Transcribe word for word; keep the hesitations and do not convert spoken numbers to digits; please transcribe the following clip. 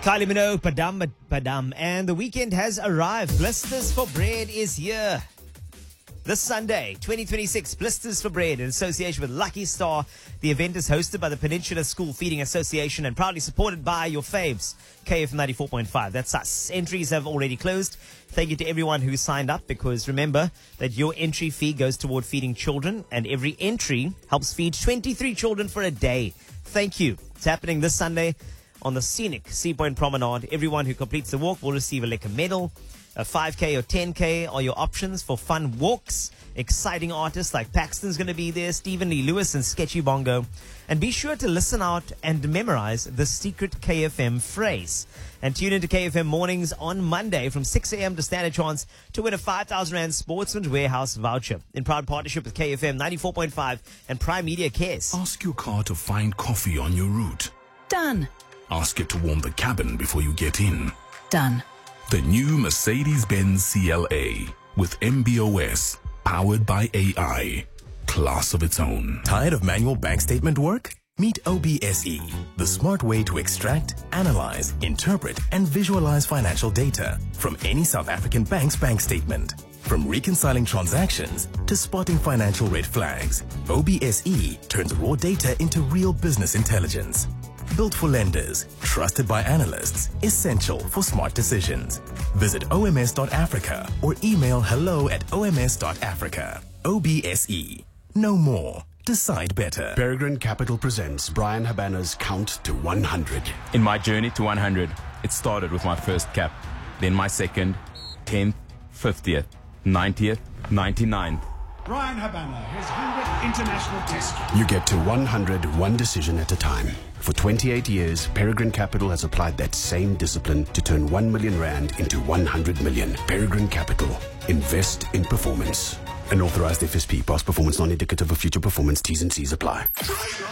Kylie Minogue, Padam Padam, and the weekend has arrived. Blisters for Bread is here. This Sunday, twenty twenty-six, Blisters for Bread in association with Lucky Star. The event is hosted by the Peninsula School Feeding Association and proudly supported by your faves, K F M ninety-four point five. That's us. Entries have already closed. Thank you to everyone who signed up, because remember that your entry fee goes toward feeding children, and every entry helps feed twenty-three children for a day. Thank you. It's happening this Sunday on the scenic Sea Point Promenade. Everyone who completes the walk will receive a liquor medal. A five K or ten K are your options for fun walks. Exciting artists like Paxton's going to be there, Stephen Lee Lewis and Sketchy Bongo. And be sure to listen out and memorize the secret K F M phrase. And tune into K F M mornings on Monday from six a.m. to stand a chance to win a five thousand rand Sportsman's Warehouse voucher in proud partnership with K F M ninety-four point five and Prime Media Cares. Ask your car to find coffee on your route. Done. Ask it to warm the cabin before you get in. Done. The new Mercedes-Benz C L A with M B O S, powered by A I. Class of its own. Tired of manual bank statement work? Meet O B S E, the smart way to extract, analyze, interpret, and visualize financial data from any South African bank's bank statement. From reconciling transactions to spotting financial red flags, O B S E turns raw data into real business intelligence. Built for lenders, trusted by analysts, essential for smart decisions. Visit O M S dot Africa or email hello at O M S dot Africa. O B S E. Know more. Decide better. Peregrine Capital presents Brian Habana's Count to one hundred. In my journey to one hundred, it started with my first cap, then my second, tenth, fiftieth, ninetieth, ninety-ninth. Brian Habana, his one hundredth international test. You get to one hundred one decision at a time. For twenty-eight years, Peregrine Capital has applied that same discipline to turn one million rand into one hundred million. Peregrine Capital. Invest in performance. An authorized F S P. Past performance non-indicative of future performance. T's and C's apply.